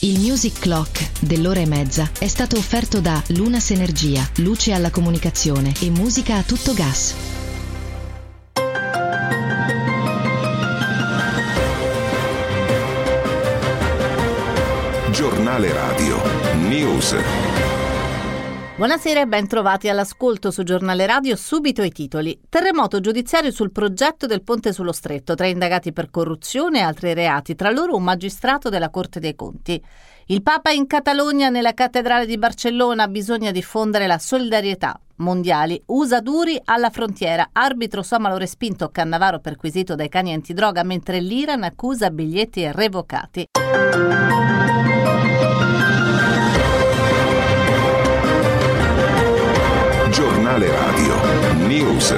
Il Music Clock dell'ora e mezza è stato offerto da Lunas Energia, luce alla comunicazione e musica a tutto gas. Giornale Radio News. Buonasera e ben trovati all'ascolto su Giornale Radio. Subito i titoli. Terremoto giudiziario sul progetto del ponte sullo Stretto. 3 indagati per corruzione e altri reati, tra loro un magistrato della Corte dei Conti. Il Papa in Catalogna, nella cattedrale di Barcellona. Bisogna diffondere la solidarietà. Mondiali. USA duri alla frontiera. Arbitro somalo respinto, Cannavaro perquisito dai cani antidroga, mentre l'Iran accusa biglietti revocati. Giornale Radio News.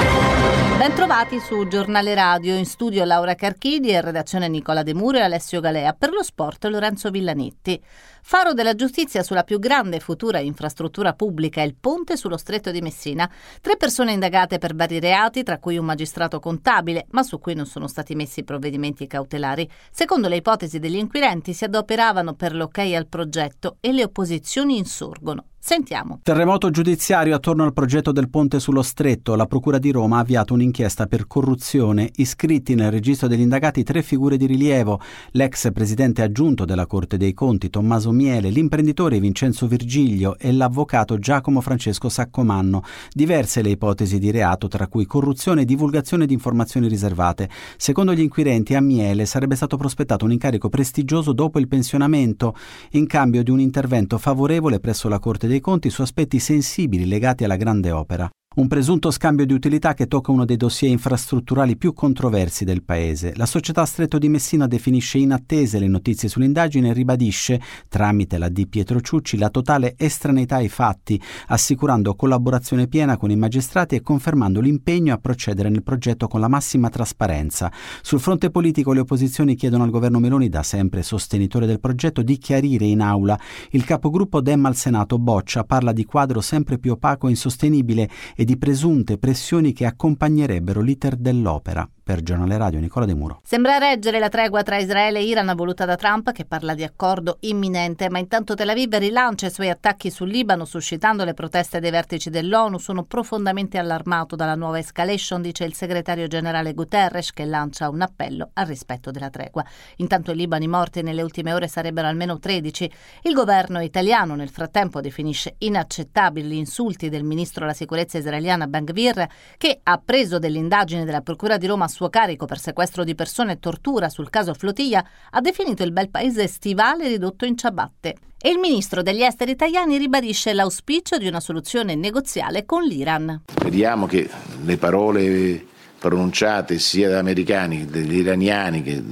Bentrovati su Giornale Radio, in studio Laura Carchidi e redazione Nicola De Muro e Alessio Galea, per lo sport Lorenzo Villanetti. Faro della giustizia sulla più grande futura infrastruttura pubblica, il ponte sullo Stretto di Messina. 3 persone indagate per vari reati, tra cui un magistrato contabile, ma su cui non sono stati messi provvedimenti cautelari. Secondo le ipotesi degli inquirenti si adoperavano per l'ok al progetto e le opposizioni insorgono. Sentiamo. Terremoto giudiziario attorno al progetto del ponte sullo Stretto. La Procura di Roma ha avviato un'inchiesta per corruzione. Iscritti nel registro degli indagati 3 figure di rilievo: l'ex presidente aggiunto della Corte dei Conti Tommaso Miele, l'imprenditore Vincenzo Virgilio e l'avvocato Giacomo Francesco Saccomanno. Diverse le ipotesi di reato, tra cui corruzione e divulgazione di informazioni riservate. Secondo gli inquirenti, a Miele sarebbe stato prospettato un incarico prestigioso dopo il pensionamento, in cambio di un intervento favorevole presso la Corte dei Conti su aspetti sensibili legati alla grande opera. Un presunto scambio di utilità che tocca uno dei dossier infrastrutturali più controversi del paese. La società Stretto di Messina definisce inattese le notizie sull'indagine e ribadisce, tramite la D. Pietro Ciucci, la totale estraneità ai fatti, assicurando collaborazione piena con i magistrati e confermando l'impegno a procedere nel progetto con la massima trasparenza. Sul fronte politico le opposizioni chiedono al governo Meloni, da sempre sostenitore del progetto, di chiarire in aula. Il capogruppo Dem al Senato Boccia parla di quadro sempre più opaco e insostenibile e di presunte pressioni che accompagnerebbero l'iter dell'opera. Per Giornale Radio Nicola De Muro. Sembra reggere la tregua tra Israele e Iran voluta da Trump, che parla di accordo imminente, ma intanto Tel Aviv rilancia i suoi attacchi sul Libano, suscitando le proteste dei vertici dell'ONU. Sono profondamente allarmato dalla nuova escalation, dice il segretario generale Guterres, che lancia un appello al rispetto della tregua. Intanto in Libano i morti nelle ultime ore sarebbero almeno 13. Il governo italiano nel frattempo definisce inaccettabili gli insulti del ministro della sicurezza israeliana Ben-Gvir, che ha preso delle indagini della Procura di Roma a suo carico per sequestro di persone e tortura sul caso Flotilla, ha definito il bel paese stivale ridotto in ciabatte. E il ministro degli esteri italiani ribadisce l'auspicio di una soluzione negoziale con l'Iran. Vediamo che le parole pronunciate sia da americani che dagli iraniani, che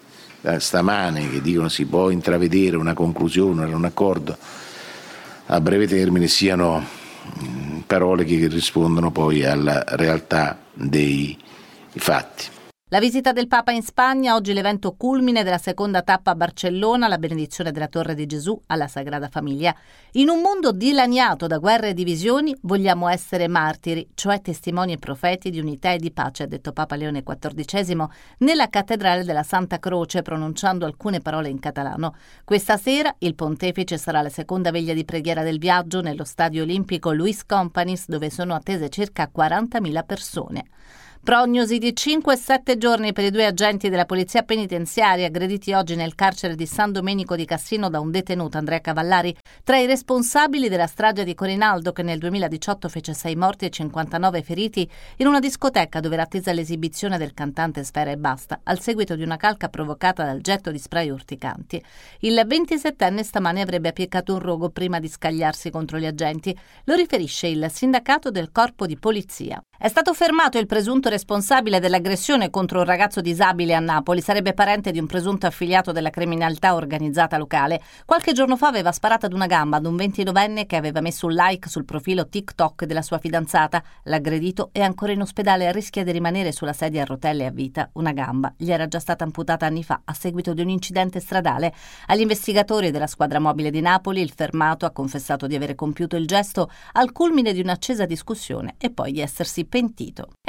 stamane, che dicono si può intravedere una conclusione, un accordo a breve termine, siano parole che rispondono poi alla realtà dei fatti. La visita del Papa in Spagna, oggi l'evento culmine della seconda tappa a Barcellona, la benedizione della Torre di Gesù alla Sagrada Famiglia. In un mondo dilaniato da guerre e divisioni, vogliamo essere martiri, cioè testimoni e profeti di unità e di pace, ha detto Papa Leone XIV nella cattedrale della Santa Croce, pronunciando alcune parole in catalano. Questa sera il pontefice sarà alla seconda veglia di preghiera del viaggio nello stadio olimpico Luis Companys, dove sono attese circa 40.000 persone. Prognosi di 5 e 7 giorni per i 2 agenti della polizia penitenziaria aggrediti oggi nel carcere di San Domenico di Cassino da un detenuto, Andrea Cavallari, tra i responsabili della strage di Corinaldo, che nel 2018 fece 6 morti e 59 feriti in una discoteca dove era attesa l'esibizione del cantante Sfera Ebbasta, al seguito di una calca provocata dal getto di spray urticanti. Il 27enne stamane avrebbe appiccato un rogo prima di scagliarsi contro gli agenti. Lo riferisce il sindacato del corpo di polizia. È stato fermato il presunto responsabile dell'aggressione contro un ragazzo disabile a Napoli. Sarebbe parente di un presunto affiliato della criminalità organizzata locale. Qualche giorno fa aveva sparato ad una gamba ad un 29enne che aveva messo un like sul profilo TikTok della sua fidanzata. L'aggredito è ancora in ospedale e rischia di rimanere sulla sedia a rotelle a vita. Una gamba gli era già stata amputata anni fa a seguito di un incidente stradale. Agli investigatori della squadra mobile di Napoli il fermato ha confessato di avere compiuto il gesto al culmine di un'accesa discussione e poi di essersi pentito. È caccia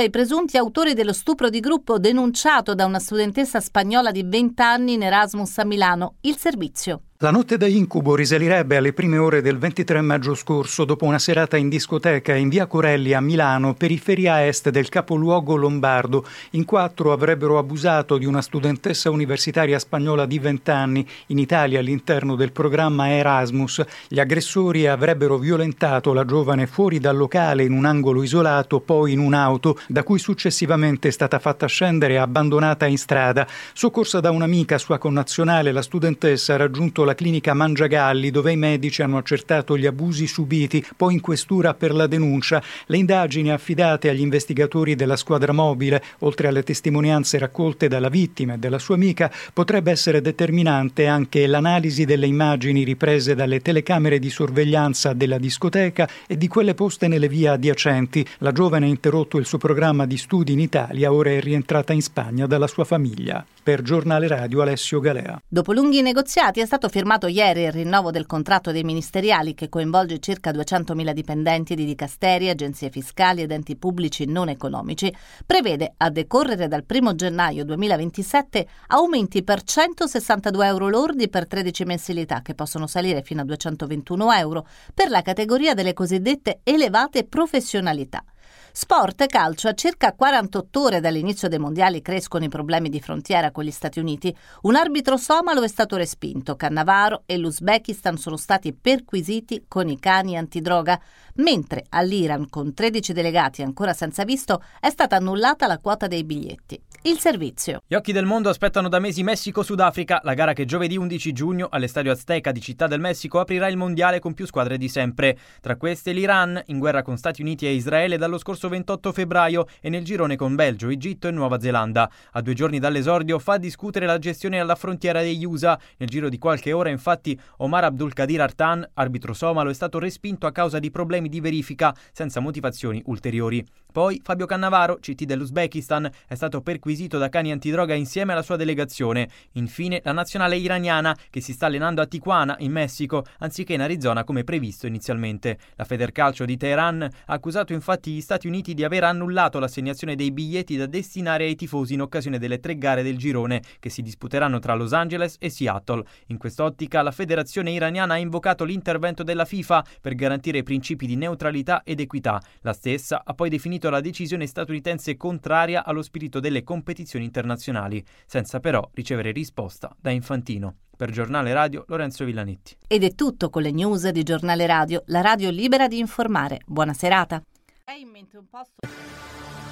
i presunti autori dello stupro di gruppo denunciato da una studentessa spagnola di 20 anni in Erasmus a Milano. Il servizio. La notte da incubo risalirebbe alle prime ore del 23 maggio scorso, dopo una serata in discoteca in via Corelli a Milano, periferia est del capoluogo lombardo. In 4 avrebbero abusato di una studentessa universitaria spagnola di 20 anni in Italia all'interno del programma Erasmus. Gli aggressori avrebbero violentato la giovane fuori dal locale in un angolo isolato, poi in un'auto, da cui successivamente è stata fatta scendere e abbandonata in strada. Soccorsa da un'amica sua connazionale, la studentessa ha raggiunto la clinica Mangiagalli, dove i medici hanno accertato gli abusi subiti, poi in questura per la denuncia. Le indagini affidate agli investigatori della squadra mobile, oltre alle testimonianze raccolte dalla vittima e dalla sua amica, potrebbe essere determinante anche l'analisi delle immagini riprese dalle telecamere di sorveglianza della discoteca e di quelle poste nelle vie adiacenti. La giovane ha interrotto il suo programma di studi in Italia, ora è rientrata in Spagna dalla sua famiglia. Per Giornale Radio, Alessio Galea. Dopo lunghi negoziati è stato firmato ieri il rinnovo del contratto dei ministeriali che coinvolge circa 200.000 dipendenti di dicasteri, agenzie fiscali ed enti pubblici non economici. Prevede, a decorrere dal 1 gennaio 2027, aumenti per 162 euro lordi per 13 mensilità, che possono salire fino a 221 euro per la categoria delle cosiddette elevate professionalità. Sport e calcio. A circa 48 ore dall'inizio dei mondiali crescono i problemi di frontiera con gli Stati Uniti. Un arbitro somalo è stato respinto. Cannavaro e l'Uzbekistan sono stati perquisiti con i cani antidroga, mentre all'Iran, con 13 delegati ancora senza visto, è stata annullata la quota dei biglietti. Il servizio. Gli occhi del mondo aspettano da mesi Messico-Sudafrica, la gara che giovedì 11 giugno all'Estadio Azteca di Città del Messico aprirà il mondiale con più squadre di sempre. Tra queste l'Iran, in guerra con Stati Uniti e Israele dallo scorso 28 febbraio, e nel girone con Belgio, Egitto e Nuova Zelanda. A 2 giorni dall'esordio fa discutere la gestione alla frontiera degli USA. Nel giro di qualche ora, infatti, Omar Abdulkadir Artan, arbitro somalo, è stato respinto a causa di problemi di verifica, senza motivazioni ulteriori. Poi Fabio Cannavaro, CT dell'Uzbekistan, è stato perquisito da cani antidroga insieme alla sua delegazione. Infine la nazionale iraniana, che si sta allenando a Tijuana, in Messico, anziché in Arizona come previsto inizialmente. La Federcalcio di Teheran ha accusato infatti gli Stati Uniti di aver annullato l'assegnazione dei biglietti da destinare ai tifosi in occasione delle 3 gare del girone, che si disputeranno tra Los Angeles e Seattle. In quest'ottica la federazione iraniana ha invocato l'intervento della FIFA per garantire i principi di neutralità ed equità. La stessa ha poi definito la decisione statunitense contraria allo spirito delle competizioni internazionali, senza però ricevere risposta da Infantino. Per Giornale Radio, Lorenzo Villanetti. Ed è tutto con le news di Giornale Radio, la radio libera di informare. Buona serata. Hai in mente un posto?